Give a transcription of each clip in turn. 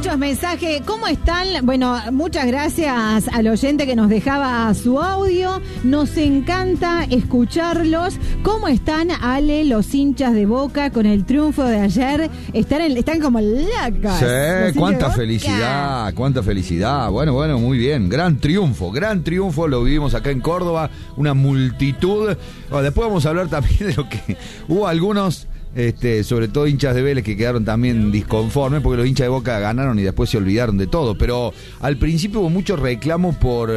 muchos mensajes. ¿Cómo están? Bueno, muchas gracias al oyente que nos dejaba su audio. Nos encanta escucharlos. ¿Cómo están, Ale, los hinchas de Boca con el triunfo de ayer? Están como locos. Sí, cuánta felicidad, cuánta felicidad. Bueno, muy bien. Gran triunfo, lo vivimos acá en Córdoba. Una multitud. Bueno, después vamos a hablar también de lo que hubo algunos... sobre todo hinchas de Vélez que quedaron también disconformes porque los hinchas de Boca ganaron y después se olvidaron de todo, pero al principio hubo muchos reclamos por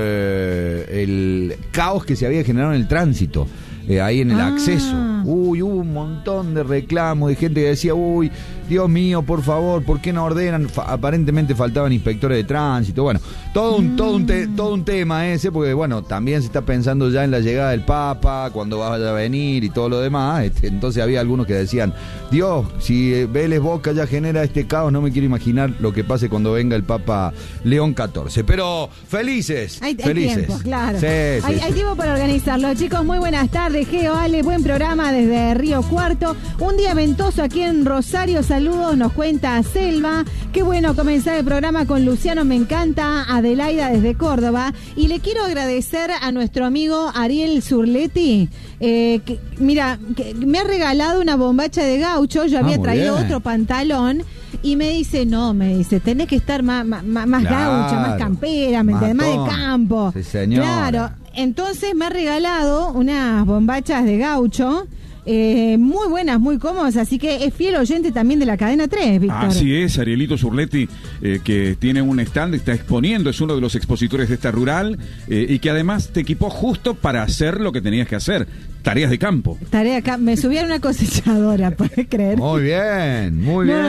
el caos que se había generado en el tránsito, ahí en el acceso. Hubo un montón de reclamos de gente que decía, Dios mío, por favor, ¿por qué no ordenan? Aparentemente faltaban inspectores de tránsito. Bueno, todo un tema ese, porque bueno, también se está pensando ya en la llegada del Papa, cuando vaya a venir y todo lo demás. Entonces había algunos que decían, Dios, si Vélez Boca ya genera este caos, no me quiero imaginar lo que pase cuando venga el Papa León XIV. Pero felices. Hay felices. Tiempo, claro. Sí, hay tiempo para organizarlo. Chicos, muy buenas tardes. Geo, Ale, buen programa desde Río Cuarto. Un día ventoso aquí en Rosario. Saludos, nos cuenta Selva. Qué bueno comenzar el programa con Luciano, me encanta. Adelaida desde Córdoba. Y le quiero agradecer a nuestro amigo Ariel Zurletti, que me ha regalado una bombacha de gaucho. Yo había traído otro pantalón. Y me dice, tenés que estar más gaucha, más campera, más de campo. Sí, señor. Claro, entonces me ha regalado unas bombachas de gaucho. Muy buenas, muy cómodas, así que es fiel oyente también de la cadena 3, Víctor. Así es, Arielito Zurletti, que tiene un stand, está exponiendo, es uno de los expositores de esta rural, y que además te equipó justo para hacer lo que tenías que hacer, tareas de campo. Me subí a una cosechadora, ¿puedes creer? Muy bien.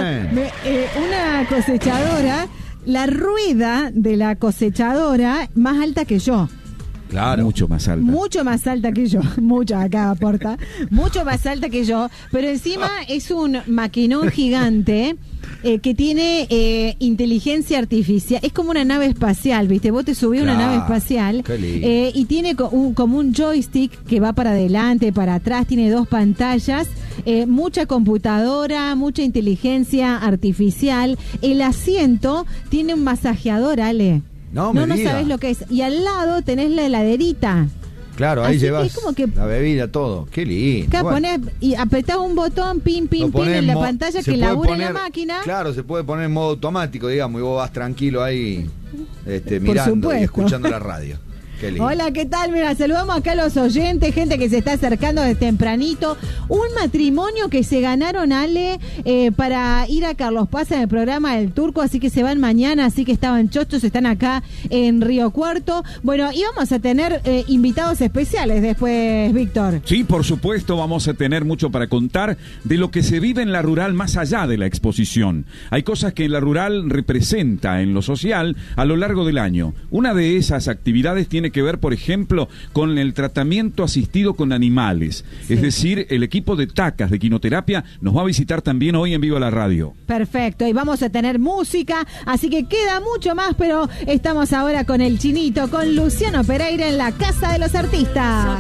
Una cosechadora, la rueda de la cosechadora más alta que yo. Claro. Mucho más alta que yo. Mucho acá aporta. Mucho más alta que yo. Pero encima es un maquinón gigante que tiene inteligencia artificial. Es como una nave espacial, ¿viste? Vos te subís a una nave espacial y tiene como un joystick que va para adelante, para atrás. Tiene 2 pantallas. Mucha computadora, mucha inteligencia artificial. El asiento tiene un masajeador, Ale. No sabés lo que es. Y al lado tenés la heladerita. Claro, ahí llevas la bebida, todo. Qué lindo. Acá ponés y apretás un botón, pin en la pantalla que labura en la máquina. Claro, se puede poner en modo automático, digamos, y vos vas tranquilo ahí mirando y escuchando la radio. Hola, ¿qué tal? Mira, saludamos acá a los oyentes, gente que se está acercando de tempranito. Un matrimonio que se ganaron, Ale, para ir a Carlos Paz en el programa del Turco, así que se van mañana, así que estaban chochos, están acá en Río Cuarto. Bueno, y vamos a tener invitados especiales después, Víctor. Sí, por supuesto, vamos a tener mucho para contar de lo que se vive en la rural más allá de la exposición. Hay cosas que en la rural representa en lo social a lo largo del año. Una de esas actividades tiene que ver, por ejemplo, con el tratamiento asistido con animales. Sí. Es decir, el equipo de TACAS de Quinoterapia nos va a visitar también hoy en Vivo a la Radio. Perfecto, y vamos a tener música, así que queda mucho más, pero estamos ahora con el Chinito, con Luciano Pereira en la Casa de los Artistas.